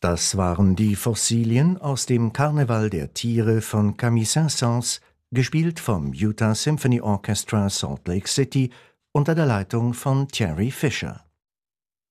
Das waren die Fossilien aus dem Karneval der Tiere von Camille Saint-Saëns, gespielt vom Utah Symphony Orchestra Salt Lake City unter der Leitung von Thierry Fisher.